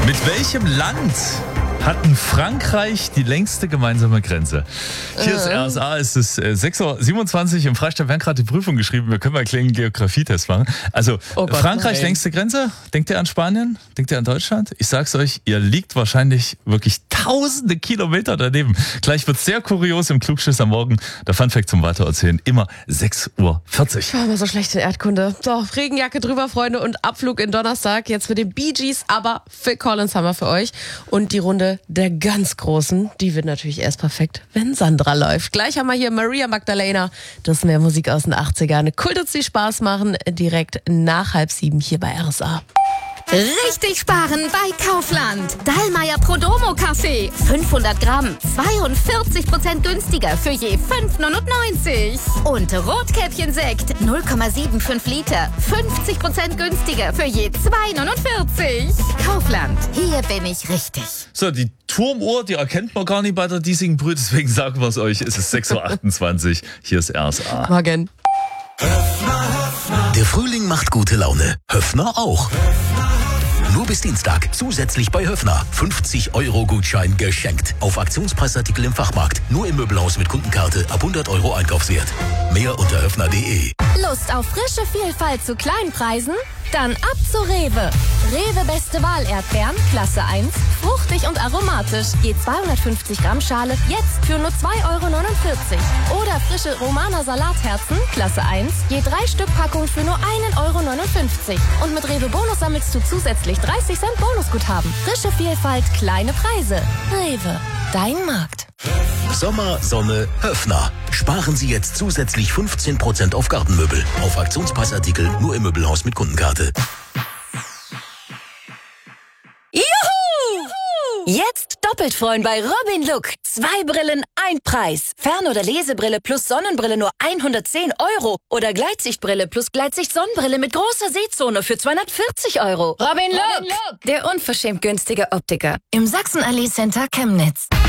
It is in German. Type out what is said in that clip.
Mit welchem Land hatten Frankreich die längste gemeinsame Grenze? Hier ist RSA, es ist 6.27 Uhr. Im Freistaat werden gerade die Prüfung geschrieben. Wir können mal einen kleinen Geografietest machen. Also, Gott, Frankreich längste Grenze. Denkt ihr an Spanien? Denkt ihr an Deutschland? Ich sag's euch, ihr liegt wahrscheinlich wirklich tausende Kilometer daneben. Gleich wird's sehr kurios im Klugschiss am Morgen. Der Funfact zum Weitererzählen. Immer 6.40 Uhr. Ich war immer so schlecht in Erdkunde. So, Regenjacke drüber, Freunde, und Abflug in Donnerstag. Jetzt mit den Bee Gees, aber Phil Collins haben wir für euch. Und die Runde der ganz Großen, die wird natürlich erst perfekt, wenn Sandra läuft. Gleich haben wir hier Maria Magdalena. Das ist mehr Musik aus den 80ern. Kultus, die Spaß machen, direkt nach 6:30 hier bei RSA. Richtig sparen bei Kaufland. Dallmayr Prodomo Kaffee. 500 Gramm. 42% günstiger für je 5,99. Und Rotkäppchen-Sekt. 0,75 Liter. 50% günstiger für je 2,49. Kaufland. Hier bin ich richtig. So, die Turmuhr, die erkennt man gar nicht bei der diesigen Brühe. Deswegen sagen wir es euch. Es ist 6.28 Uhr. Hier ist RSA. Morgen. Der Frühling macht gute Laune. Höffner auch. Nur bis Dienstag. Zusätzlich bei Höffner. 50-Euro-Gutschein geschenkt. Auf Aktionspreisartikel im Fachmarkt. Nur im Möbelhaus mit Kundenkarte ab 100 Euro Einkaufswert. Mehr unter höffner.de. Lust auf frische Vielfalt zu kleinen Preisen? Dann ab zu Rewe. Rewe Beste Wahl Erdbeeren, Klasse 1, fruchtig und aromatisch. Je 250 Gramm Schale, jetzt für nur 2,49 Euro. Oder frische Romaner Salatherzen, Klasse 1, je 3 Stück Packung für nur 1,59 Euro. Und mit Rewe Bonus sammelst du zusätzlich 30 Cent Bonusguthaben. Frische Vielfalt, kleine Preise. Rewe, dein Markt. Sommer, Sonne, Höffner. Sparen Sie jetzt zusätzlich 15% auf Gartenmöbel. Auf Aktionspreisartikel nur im Möbelhaus mit Kundenkarte. Juhu! Jetzt doppelt freuen bei Robin Look. 2 Brillen, 1 Preis. Fern- oder Lesebrille plus Sonnenbrille nur 110 Euro. Oder Gleitsichtbrille plus Gleitsicht-Sonnenbrille mit großer Sehzone für 240 Euro. Robin Look, der unverschämt günstige Optiker. Im Sachsenallee Center Chemnitz.